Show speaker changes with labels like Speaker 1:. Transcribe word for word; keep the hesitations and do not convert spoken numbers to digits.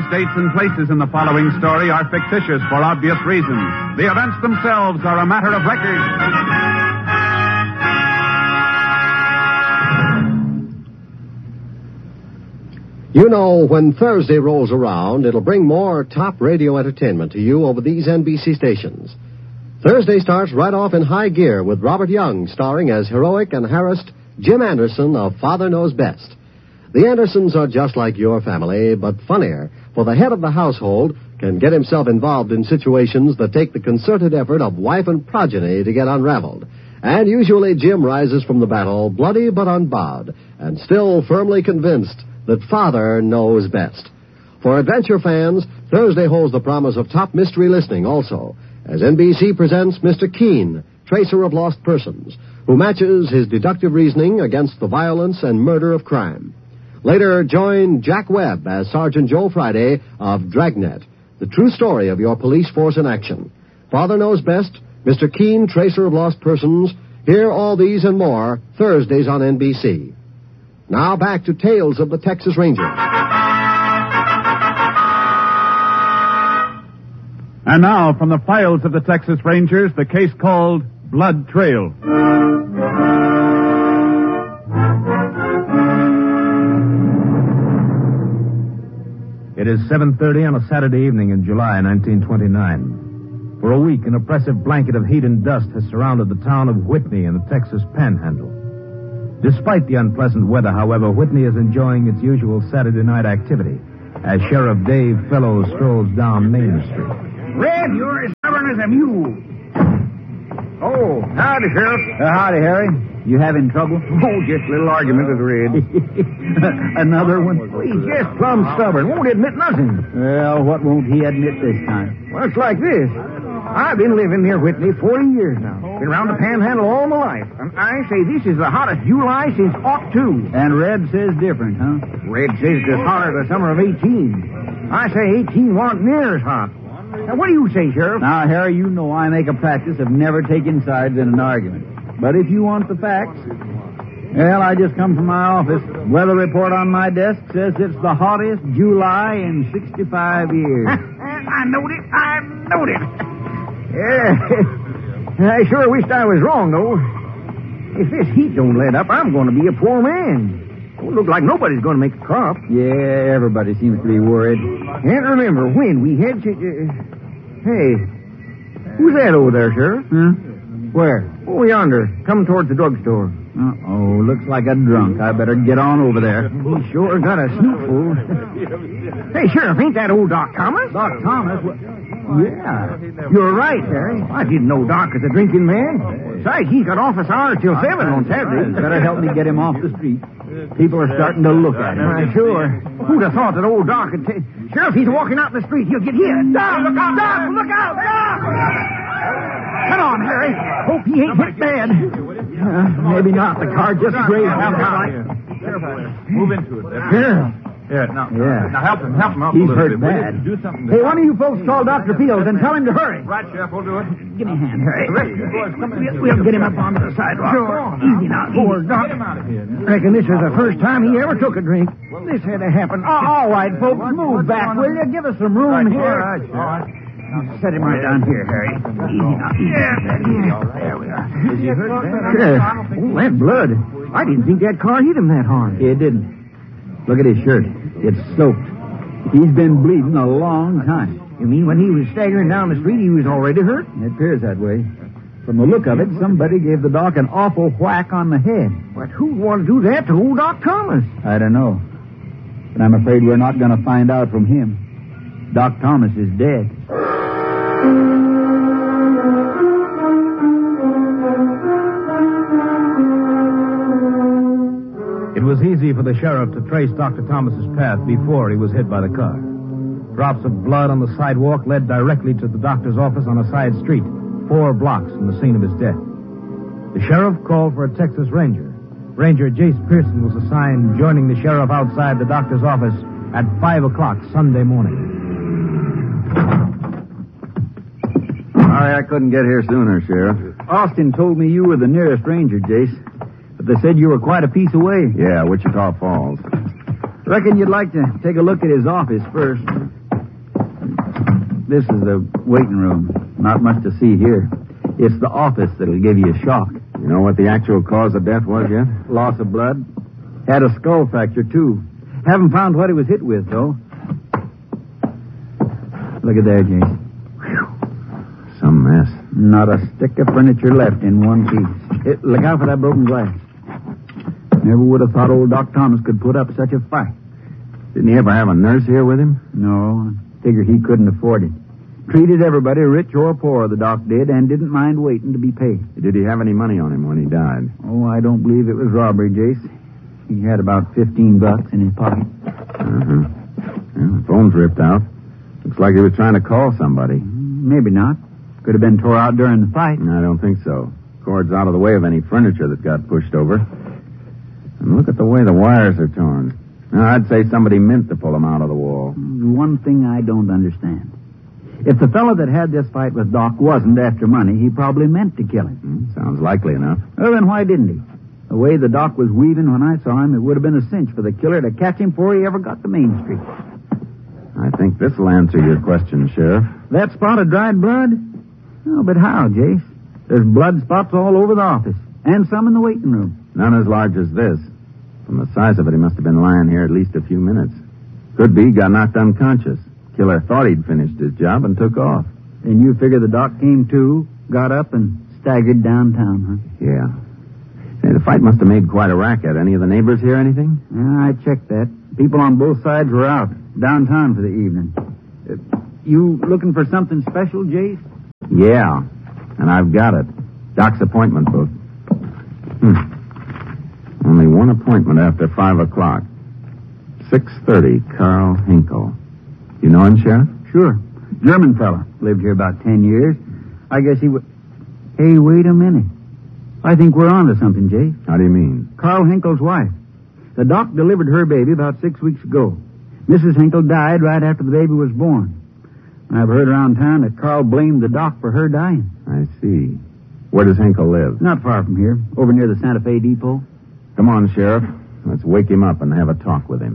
Speaker 1: names, dates, and places in the following story are fictitious for obvious reasons. The events themselves are a matter of record.
Speaker 2: You know, when Thursday rolls around, it'll bring more top radio entertainment to you over these N B C stations. Thursday starts right off in high gear with Robert Young starring as heroic and harassed Jim Anderson of Father Knows Best. The Andersons are just like your family, but funnier, for the head of the household can get himself involved in situations that take the concerted effort of wife and progeny to get unraveled. And usually Jim rises from the battle bloody but unbowed, and still firmly convinced that Father knows best. For adventure fans, Thursday holds the promise of top mystery listening also, as N B C presents Mister Keene, tracer of lost persons, who matches his deductive reasoning against the violence and murder of crime. Later, join Jack Webb as Sergeant Joe Friday of Dragnet, the true story of your police force in action. Father Knows Best, Mister Keene, tracer of lost persons. Hear all these and more Thursdays on N B C. Now back to Tales of the Texas Ranger.
Speaker 1: And now, from the files of the Texas Rangers, the case called Blood Trail.
Speaker 3: It is seven thirty on a Saturday evening in July nineteen twenty-nine. For a week, an oppressive blanket of heat and dust has surrounded the town of Whitney in the Texas Panhandle. Despite the unpleasant weather, however, Whitney is enjoying its usual Saturday night activity as Sheriff Dave Fellows strolls down Main Street.
Speaker 4: Red, you're as stubborn as a mule. Oh, howdy, Sheriff.
Speaker 5: Uh, howdy, Harry. You having trouble?
Speaker 4: Oh, just a little argument with Red.
Speaker 5: Another one?
Speaker 4: Well, he's just plumb stubborn. Won't admit nothing.
Speaker 5: Well, what won't he admit this time?
Speaker 4: Well, it's like this. I've been living near Whitney forty years now. Been around the Panhandle all my life. And I say this is the hottest July since ought two.
Speaker 5: And Red says different, huh?
Speaker 4: Red says it's hotter the summer of eighteen. I say eighteen wasn't near as hot. Now, what do you say, Sheriff?
Speaker 5: Now, Harry, you know I make a practice of never taking sides in an argument. But if you want the facts, well, I just come from my office. Weather report on my desk says it's the hottest July in sixty-five years.
Speaker 4: I knowed it. I knowed it. Yeah. I sure wished I was wrong, though. If this heat don't let up, I'm going to be a poor man. Don't look like nobody's going to make a crop.
Speaker 5: Yeah, everybody seems to be worried.
Speaker 4: Can't remember when we had... Uh, hey, who's that over there, Sheriff?
Speaker 5: Huh? Where?
Speaker 4: Oh, yonder, coming towards the drugstore.
Speaker 5: Uh-oh, looks like a drunk. I better get on over there.
Speaker 4: He sure got a snootful. Hey, Sheriff, ain't that old Doc Thomas?
Speaker 5: Doc Thomas? What?
Speaker 4: Yeah. You're right, Harry. I didn't know Doc was a drinking man. Besides, he's got office hours till seven on Saturday.
Speaker 5: Better help me get him off the street. People are starting to look at him.
Speaker 4: Uh, sure. Who'd have thought that old Doc would take... Sheriff, he's walking out in the street. He'll get hit. Doc! Look out! Doc! Look out! Doc! Come on, Harry. Hope he ain't hit bad.
Speaker 5: Uh, maybe not. The car just grazed him.
Speaker 3: Move into it.
Speaker 4: Yeah.
Speaker 3: Yeah, now,
Speaker 5: yeah.
Speaker 3: now help him, help him out
Speaker 5: He's
Speaker 3: a little
Speaker 5: hurt
Speaker 3: bit.
Speaker 5: bad.
Speaker 3: Do something.
Speaker 4: Hey, one of you folks call Doctor Fields and tell him to hurry.
Speaker 3: Right, Sheriff, we'll do it.
Speaker 4: Give me a hand, Harry.
Speaker 3: Boys, come in.
Speaker 4: We'll, we'll get him up onto the sidewalk. Sure. Easy now. Poor Doc.
Speaker 3: Get him out of here.
Speaker 4: Reckon this is the first time he ever took a drink. This had to happen.
Speaker 5: Oh, all right, folks, move back, will you? Give us some room
Speaker 4: Right,
Speaker 5: here.
Speaker 4: all right, all right. Set him right down here, Harry. Easy now. Easy. Yeah, yeah. There we are. Is he hurt bad? Yeah. Oh, that blood. I didn't think that car hit him that hard.
Speaker 5: It didn't. Look at his shirt. It's soaked. He's been bleeding a long time.
Speaker 4: You mean when he was staggering down the street, he was already hurt?
Speaker 5: It appears that way. From the look of it, somebody gave the doc an awful whack on the head.
Speaker 4: But who'd want to do that to old Doc Thomas?
Speaker 5: I don't know. But I'm afraid we're not going to find out from him. Doc Thomas is dead.
Speaker 3: It was easy for the sheriff to trace Doctor Thomas's path before he was hit by the car. Drops of blood on the sidewalk led directly to the doctor's office on a side street, four blocks from the scene of his death. The sheriff called for a Texas Ranger. Ranger Jace Pearson was assigned joining the sheriff outside the doctor's office at five o'clock Sunday morning.
Speaker 6: Sorry I couldn't get here sooner, Sheriff.
Speaker 5: Austin told me you were the nearest ranger, Jace. But they said you were quite a piece away.
Speaker 6: Yeah, Wichita Falls.
Speaker 5: Reckon you'd like to take a look at his office first. This is the waiting room. Not much to see here. It's the office that'll give you a shock.
Speaker 6: You know what the actual cause of death was yet?
Speaker 5: Loss of blood. Had a skull fracture, too. Haven't found what he was hit with, though. Look at there, Jace.
Speaker 6: Whew. Some mess.
Speaker 5: Not a stick of furniture left in one piece. It, look out for that broken glass. Never would have thought old Doc Thomas could put up such a fight.
Speaker 6: Didn't he ever have a nurse here with him?
Speaker 5: No, figure he couldn't afford it. Treated everybody, rich or poor, the doc did, and didn't mind waiting to be paid.
Speaker 6: Did he have any money on him when he died?
Speaker 5: Oh, I don't believe it was robbery, Jace. He had about fifteen bucks in his pocket.
Speaker 6: Uh-huh. Well, the phone's ripped out. Looks like he was trying to call somebody.
Speaker 5: Maybe not. Could have been tore out during the fight.
Speaker 6: I don't think so. Cord's out of the way of any furniture that got pushed over. And look at the way the wires are torn. Now, I'd say somebody meant to pull them out of the wall.
Speaker 5: One thing I don't understand. If the fellow that had this fight with Doc wasn't after money, he probably meant to kill him.
Speaker 6: Hmm, sounds likely enough.
Speaker 5: Well, then why didn't he? The way the Doc was weaving when I saw him, it would have been a cinch for the killer to catch him before he ever got to Main Street.
Speaker 6: I think this will answer your question, Sheriff.
Speaker 5: That spot of dried blood? Oh, but how, Jace? There's blood spots all over the office, and some in the waiting room.
Speaker 6: None as large as this. From the size of it, he must have been lying here at least a few minutes. Could be, got knocked unconscious. Killer thought he'd finished his job and took off.
Speaker 5: Then you figure the Doc came to, got up, and staggered downtown, huh?
Speaker 6: Yeah. Say, the fight must have made quite a racket. Any of the neighbors hear anything?
Speaker 5: Yeah, I checked that. People on both sides were out, downtown for the evening. Uh, you looking for something special, Jace?
Speaker 6: Yeah, and I've got it. Doc's appointment book. Hmm. Only one appointment after five o'clock. six thirty, Carl Hinkle. You know him, Sheriff?
Speaker 5: Sure. German fella. Lived here about ten years. I guess he would... Hey, wait a minute. I think we're on to something, Jay.
Speaker 6: How do you mean?
Speaker 5: Carl Hinkle's wife. The doc delivered her baby about six weeks ago. Missus Hinkle died right after the baby was born. I've heard around town that Carl blamed the doc for her dying.
Speaker 6: I see. Where does Hinkle live?
Speaker 5: Not far from here, over near the Santa Fe depot.
Speaker 6: Come on, Sheriff. Let's wake him up and have a talk with him.